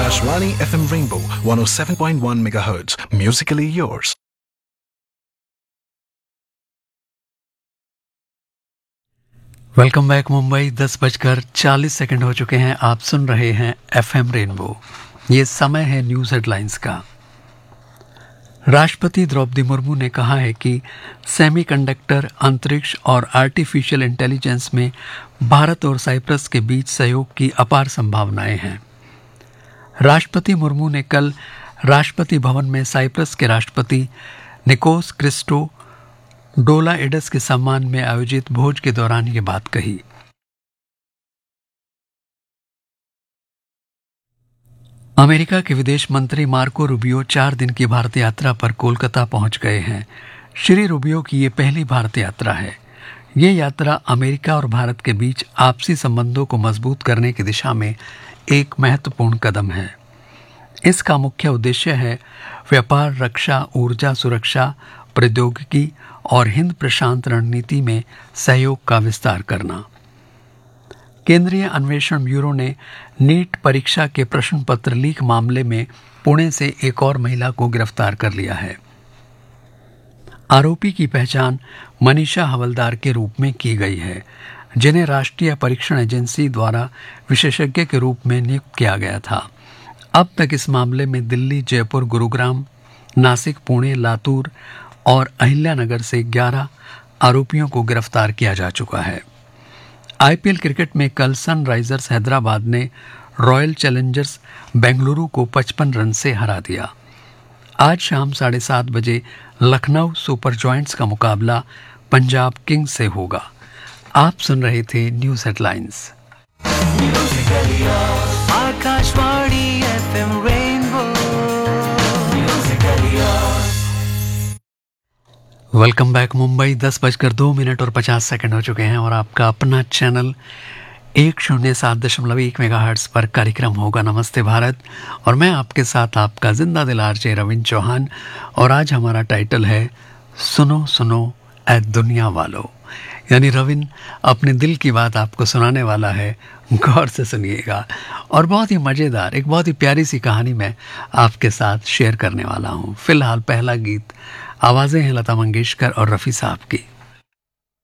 Akashvani FM Rainbow 107.1 MHz. Musically yours. Welcome back Mumbai. 10:40 हो चुके हैं। आप सुन रहे हैं FM रेनबो। ये समय है न्यूज़ हेडलाइंस का। राष्ट्रपति द्रौपदी मुर्मू ने कहा है कि सेमीकंडक्टर, अंतरिक्ष और आर्टिफिशियल इंटेलिजेंस में भारत और साइप्रस के बीच सहयोग की अपार संभावनाएं हैं। राष्ट्रपति मुर्मू ने कल राष्ट्रपति भवन में साइप्रस के राष्ट्रपति निकोस क्रिस्टोडोलाइडस के सम्मान में आयोजित भोज के दौरान ये बात कही। अमेरिका के विदेश मंत्री मार्को रूबियो 4 दिन की भारत यात्रा पर कोलकाता पहुंच गए हैं। श्री रूबियो की ये पहली भारत यात्रा है। ये यात्रा अमेरिका और भारत के बीच आपसी संबंधों को मजबूत करने की दिशा में एक महत्वपूर्ण कदम है। इसका मुख्य उद्देश्य है व्यापार, रक्षा, ऊर्जा, सुरक्षा, प्रौद्योगिकी और हिंद प्रशांत रणनीति में सहयोग का विस्तार करना। केंद्रीय अन्वेषण ब्यूरो ने नीट परीक्षा के प्रश्न पत्र लीक मामले में पुणे से एक और महिला को गिरफ्तार कर लिया है। आरोपी की पहचान मनीषा हवलदार के रूप में की गई है, जिन्हें राष्ट्रीय परीक्षण एजेंसी द्वारा विशेषज्ञ के रूप में नियुक्त किया गया था। अब तक इस मामले में दिल्ली, जयपुर, गुरुग्राम, नासिक, पुणे, लातूर और अहिल्यानगर से 11 आरोपियों को गिरफ्तार किया जा चुका है। आईपीएल क्रिकेट में कल सनराइजर्स हैदराबाद ने रॉयल चैलेंजर्स बेंगलुरु को 55 रन से हरा दिया। आज शाम 7:30 बजे लखनऊ सुपर जॉयंट्स का मुकाबला पंजाब किंग्स से होगा। आप सुन रहे थे news headlines. Akashvani FM rainbow. Welcome back Mumbai. 10:02 हो चुके हैं और आपका अपना चैनल 107.1 मेगाहर्ट्ज पर कार्यक्रम होगा नमस्ते भारत, और मैं आपके साथ आपका जिंदा दिल आरजे रविंद्र चौहान। और आज हमारा टाइटल है सुनो सुनो ऐ दुनिया वालों, यानी रविंद्र अपने दिल की बात आपको सुनाने वाला है। गौर से सुनिएगा। और बहुत ही मज़ेदार, एक बहुत ही प्यारी सी कहानी मैं आपके साथ शेयर करने वाला हूँ। फिलहाल पहला गीत, आवाज़ें हैं लता मंगेशकर और रफ़ी साहब की।